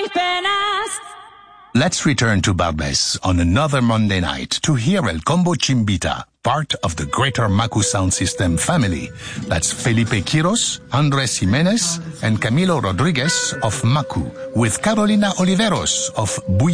Let's return to Barbès on another Monday night to hear El Combo Chimbita, part of the Greater Maku Sound System family. That's Felipe Quiros, Andres Jimenez, and Camilo Rodriguez of Maku, with Carolina Oliveros of